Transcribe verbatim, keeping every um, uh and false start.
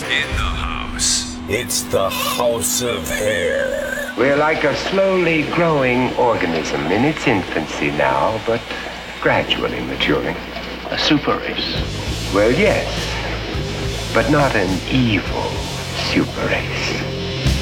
In the house. It's the House of Hair. We're like a slowly growing organism in its infancy now, but gradually maturing. A super race. Well, yes, but not an evil super race.